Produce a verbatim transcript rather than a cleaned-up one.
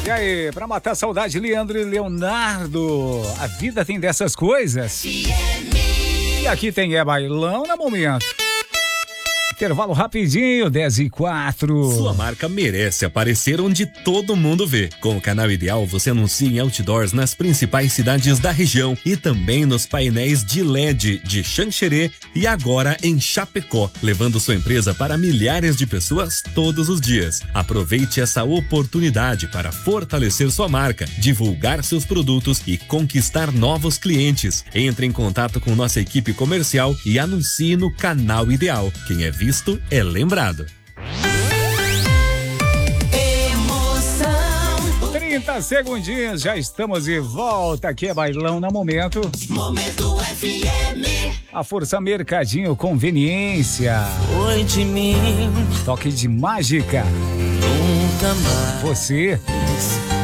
E aí, pra matar a saudade, Leandro e Leonardo, a vida tem dessas coisas. E aqui tem É Bailão na Momento. Intervalo rapidinho, dez e quatro. Sua marca merece aparecer onde todo mundo vê. Com o Canal Ideal, você anuncia em outdoors nas principais cidades da região e também nos painéis de L E D de Xanxerê e agora em Chapecó, levando sua empresa para milhares de pessoas todos os dias. Aproveite essa oportunidade para fortalecer sua marca, divulgar seus produtos e conquistar novos clientes. Entre em contato com nossa equipe comercial e anuncie no Canal Ideal. Quem é visto Visto é lembrado. Emoção. trinta segundinhos, já estamos de volta. Aqui é Bailão na Momento. Momento F M. A Força Mercadinho Conveniência. Foi de mim. Toque de mágica. Nunca mais. Você